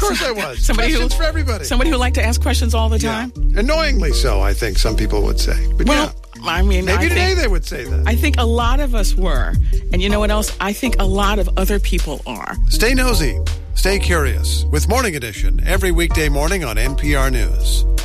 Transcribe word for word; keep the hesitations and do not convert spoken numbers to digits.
course I was. Somebody Questions who, for everybody. Somebody who liked to ask questions all the time? Yeah. Annoyingly so, I think some people would say. But well, yeah. I mean, Maybe I today think, they would say that. I think a lot of us were. And you know what else? I think a lot of other people are. Stay nosy. Stay curious with Morning Edition every weekday morning on N P R News.